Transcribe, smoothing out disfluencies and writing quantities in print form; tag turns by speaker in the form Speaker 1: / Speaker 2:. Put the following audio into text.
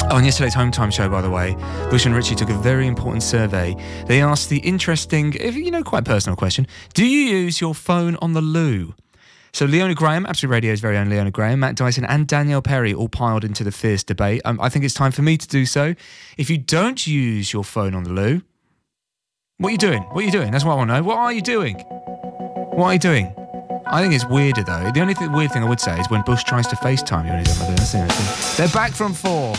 Speaker 1: On yesterday's Home Time show, by the way, Bush and Richie took a very important survey. They asked the interesting, quite personal question. Do you use your phone on the loo? So Leona Graham, Absolute Radio's very own Leona Graham, Matt Dyson and Danielle Perry all piled into the fierce debate. I think it's time for me to do so. If you don't use your phone on the loo, what are you doing? What are you doing? That's what I want to know. What are you doing? What are you doing? I think it's weirder, though. The only weird thing I would say is when Bush tries to FaceTime you and he's on the loo. They're back from 4.